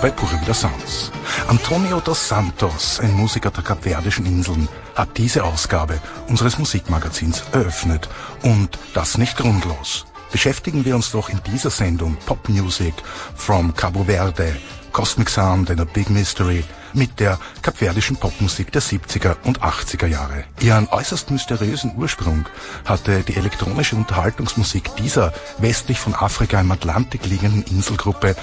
bei Pura Vida Sounds. Antonio dos Santos, ein Musiker der Kapverdischen Inseln, hat diese Ausgabe unseres Musikmagazins eröffnet. Und das nicht grundlos. Beschäftigen wir uns doch in dieser Sendung Pop Music from Cabo Verde, Cosmic Sound and a Big Mystery, mit der kapverdischen Popmusik der 70er und 80er Jahre. Ihren äußerst mysteriösen Ursprung hatte die elektronische Unterhaltungsmusik dieser westlich von Afrika im Atlantik liegenden Inselgruppe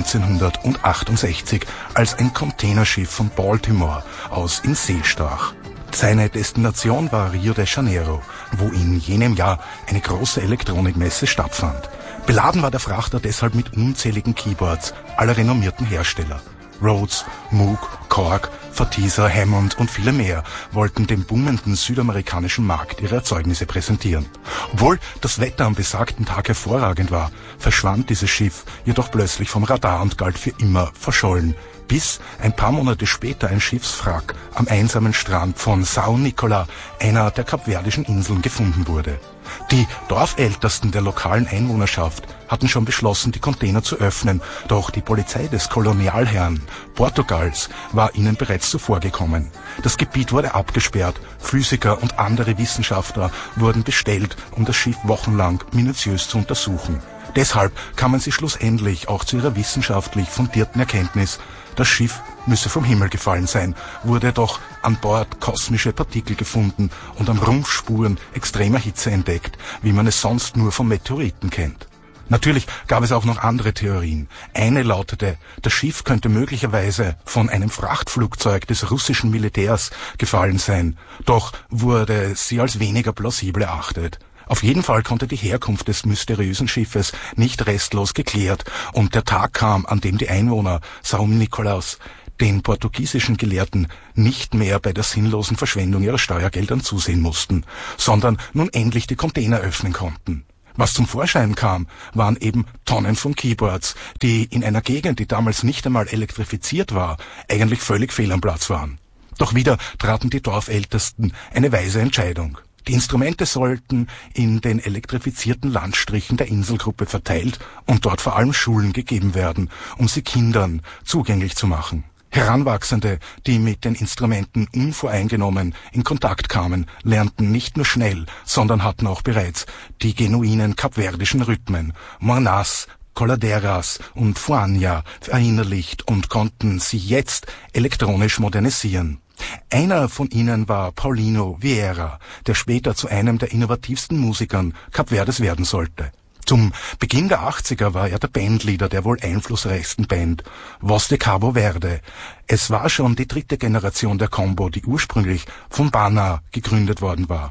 1968, als ein Containerschiff von Baltimore aus in See stach. Seine Destination war Rio de Janeiro, wo in jenem Jahr eine große Elektronikmesse stattfand. Beladen war der Frachter deshalb mit unzähligen Keyboards aller renommierten Hersteller. Rhodes, Moog, Korg, Fatisa, Hammond und viele mehr wollten dem boomenden südamerikanischen Markt ihre Erzeugnisse präsentieren. Obwohl das Wetter am besagten Tag hervorragend war, verschwand dieses Schiff jedoch plötzlich vom Radar und galt für immer verschollen, bis ein paar Monate später ein Schiffswrack am einsamen Strand von São Nicolas, einer der kapverdischen Inseln, gefunden wurde. Die Dorfältesten der lokalen Einwohnerschaft hatten schon beschlossen, die Container zu öffnen, doch die Polizei des Kolonialherrn Portugals war ihnen bereits zuvorgekommen. Das Gebiet wurde abgesperrt, Physiker und andere Wissenschaftler wurden bestellt, um das Schiff wochenlang minutiös zu untersuchen. Deshalb kamen sie schlussendlich auch zu ihrer wissenschaftlich fundierten Erkenntnis, das Schiff müsse vom Himmel gefallen sein, wurde doch an Bord kosmische Partikel gefunden und am Rumpf Spuren extremer Hitze entdeckt, wie man es sonst nur von Meteoriten kennt. Natürlich gab es auch noch andere Theorien. Eine lautete, das Schiff könnte möglicherweise von einem Frachtflugzeug des russischen Militärs gefallen sein, doch wurde sie als weniger plausibel erachtet. Auf jeden Fall konnte die Herkunft des mysteriösen Schiffes nicht restlos geklärt und der Tag kam, an dem die Einwohner São Nicolas den portugiesischen Gelehrten nicht mehr bei der sinnlosen Verschwendung ihrer Steuergeldern zusehen mussten, sondern nun endlich die Container öffnen konnten. Was zum Vorschein kam, waren eben Tonnen von Keyboards, die in einer Gegend, die damals nicht einmal elektrifiziert war, eigentlich völlig fehl am Platz waren. Doch wieder traten die Dorfältesten eine weise Entscheidung. Die Instrumente sollten in den elektrifizierten Landstrichen der Inselgruppe verteilt und dort vor allem Schulen gegeben werden, um sie Kindern zugänglich zu machen. Heranwachsende, die mit den Instrumenten unvoreingenommen in Kontakt kamen, lernten nicht nur schnell, sondern hatten auch bereits die genuinen kapverdischen Rhythmen, Mornas, Coladeras und Fuania verinnerlicht und konnten sie jetzt elektronisch modernisieren. Einer von ihnen war Paulinho Vieira, der später zu einem der innovativsten Musikern Kapverdes werden sollte. Zum Beginn der 80er war er der Bandleader der wohl einflussreichsten Band, Voz de Cabo Verde. Es war schon die dritte Generation der Combo, die ursprünglich von Bana gegründet worden war.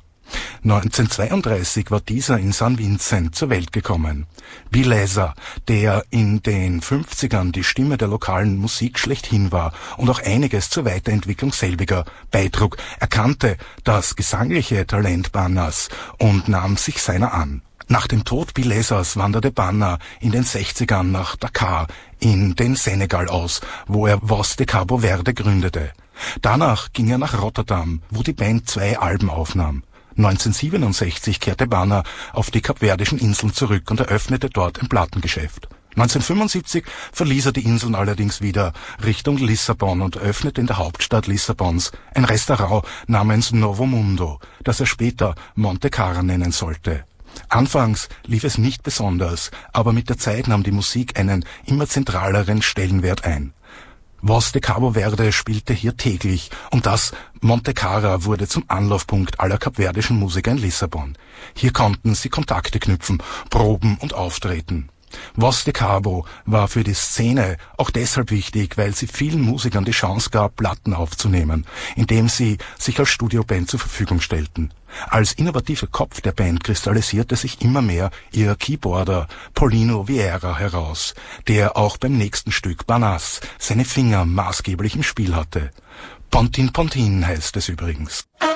1932 war dieser in San Vincent zur Welt gekommen. Beleza, der in den 50ern die Stimme der lokalen Musik schlechthin war und auch einiges zur Weiterentwicklung selbiger beitrug, erkannte das gesangliche Talent Banas und nahm sich seiner an. Nach dem Tod Belezas wanderte Bana in den 60ern nach Dakar in den Senegal aus, wo er Voz de Cabo Verde gründete. Danach ging er nach Rotterdam, wo die Band 2 Alben aufnahm. 1967 kehrte Bana auf die Kapverdischen Inseln zurück und eröffnete dort ein Plattengeschäft. 1975 verließ er die Inseln allerdings wieder Richtung Lissabon und eröffnete in der Hauptstadt Lissabons ein Restaurant namens Novo Mundo, das er später Monte Cara nennen sollte. Anfangs lief es nicht besonders, aber mit der Zeit nahm die Musik einen immer zentraleren Stellenwert ein. Voz de Cabo Verde spielte hier täglich und das Monte Cara wurde zum Anlaufpunkt aller kapverdischen Musiker in Lissabon. Hier konnten sie Kontakte knüpfen, proben und auftreten. Voz de Cabo war für die Szene auch deshalb wichtig, weil sie vielen Musikern die Chance gab, Platten aufzunehmen, indem sie sich als Studioband zur Verfügung stellten. Als innovativer Kopf der Band kristallisierte sich immer mehr ihr Keyboarder Paulinho Vieira heraus, der auch beim nächsten Stück Banas seine Finger maßgeblich im Spiel hatte. Pontin Pontin heißt es übrigens.